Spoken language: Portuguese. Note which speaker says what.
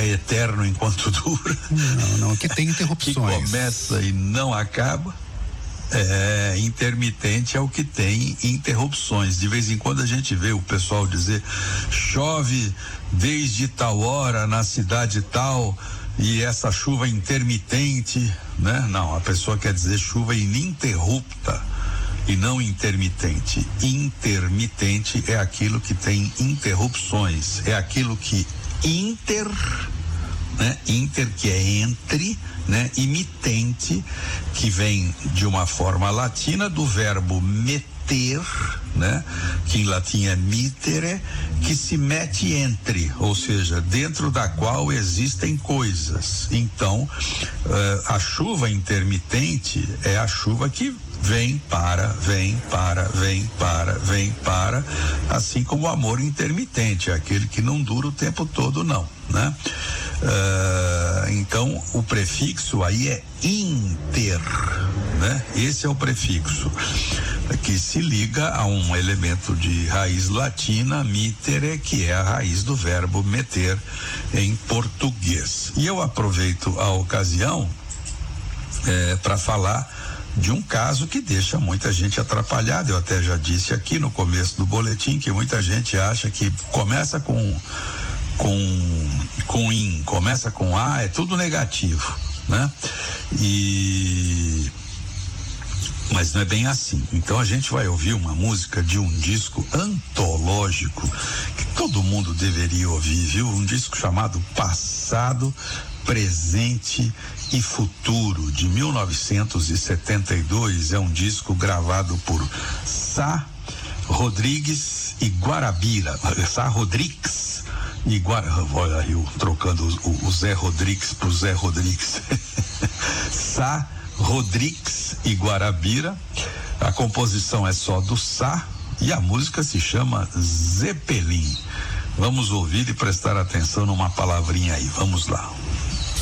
Speaker 1: eterno enquanto dura.
Speaker 2: Não, que tem interrupções.
Speaker 1: Que começa e não acaba. Intermitente é o que tem interrupções. De vez em quando a gente vê o pessoal dizer: chove desde tal hora na cidade tal, e essa chuva é intermitente, né? Não, a pessoa quer dizer chuva ininterrupta e não intermitente. Intermitente é aquilo que tem interrupções, é aquilo que inter que é entre, né? E mitente, que vem de uma forma latina do verbo meter, né? Que em latim é mittere, que se mete entre, ou seja, dentro da qual existem coisas. Então, a chuva intermitente é a chuva que vem para, assim como o amor intermitente, é aquele que não dura o tempo todo, não, né? Então o prefixo aí é inter, né? Esse é o prefixo que se liga a um elemento de raiz latina, mittere, que é a raiz do verbo meter em português. E eu aproveito a ocasião para falar de um caso que deixa muita gente atrapalhada. Eu até já disse aqui no começo do boletim que muita gente acha que começa com in, começa com a, é tudo negativo, né? Mas não é bem assim. Então a gente vai ouvir uma música de um disco antológico que todo mundo deveria ouvir, viu? Um disco chamado Passado, Presente e Futuro, de 1972. É um disco gravado por Sá Rodrigues e Guarabira. Sá Rodrigues e olha eu trocando o Zé Rodrigues por Zé Rodrigues. Sá Rodrigues e Guarabira. A composição é só do Sá e a música se chama Zeppelin. Vamos ouvir e prestar atenção numa palavrinha aí. Vamos lá.